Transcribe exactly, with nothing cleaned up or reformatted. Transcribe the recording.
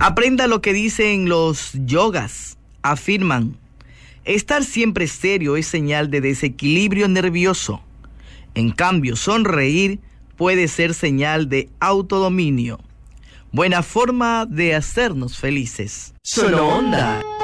Aprenda lo que dicen los yogas. Afirman: estar siempre serio es señal de desequilibrio nervioso. En cambio, sonreír puede ser señal de autodominio. Buena forma de hacernos felices. Solo Onda.